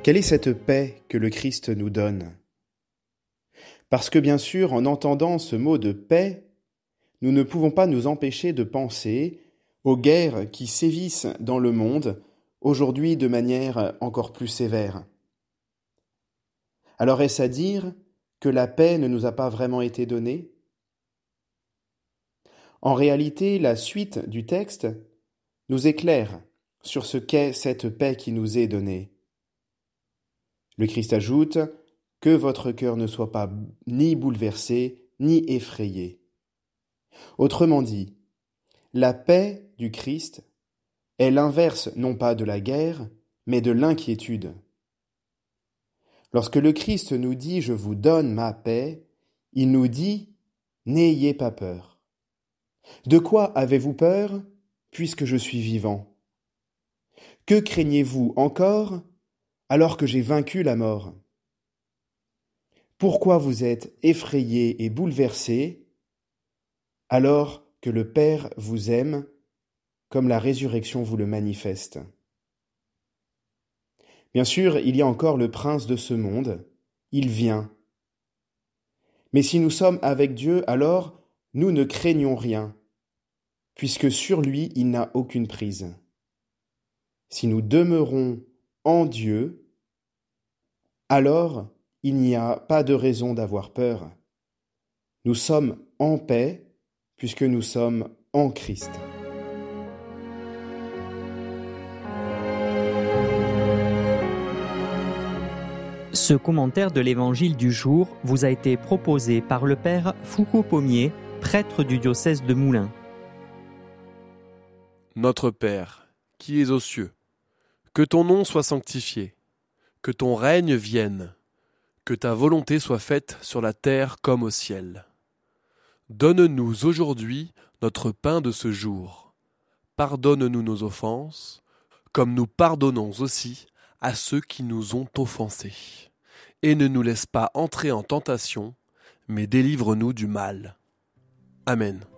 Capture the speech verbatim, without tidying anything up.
Quelle est cette paix que le Christ nous donne ? Parce que bien sûr, en entendant ce mot de paix, nous ne pouvons pas nous empêcher de penser aux guerres qui sévissent dans le monde, aujourd'hui de manière encore plus sévère. Alors est-ce à dire que la paix ne nous a pas vraiment été donnée ? En réalité, la suite du texte nous éclaire sur ce qu'est cette paix qui nous est donnée. Le Christ ajoute « Que votre cœur ne soit pas ni bouleversé, ni effrayé ». Autrement dit, la paix du Christ est l'inverse non pas de la guerre, mais de l'inquiétude. Lorsque le Christ nous dit « Je vous donne ma paix », il nous dit « N'ayez pas peur ». De quoi avez-vous peur, puisque je suis vivant ? Que craignez-vous encore, alors que j'ai vaincu la mort ? Pourquoi vous êtes effrayés et bouleversés, alors que le Père vous aime, comme la résurrection vous le manifeste ? Bien sûr, il y a encore le prince de ce monde, il vient. Mais si nous sommes avec Dieu, alors nous ne craignons rien, puisque sur lui il n'a aucune prise. Si nous demeurons en Dieu, alors il n'y a pas de raison d'avoir peur. Nous sommes en paix, puisque nous sommes en Christ. Ce commentaire de l'Évangile du jour vous a été proposé par le Père Foucault-Pommier, prêtre du diocèse de Moulins. Notre Père, qui es aux cieux, que ton nom soit sanctifié, que ton règne vienne, que ta volonté soit faite sur la terre comme au ciel. Donne-nous aujourd'hui notre pain de ce jour. Pardonne-nous nos offenses, comme nous pardonnons aussi à ceux qui nous ont offensés. Et ne nous laisse pas entrer en tentation, mais délivre-nous du mal. Amen.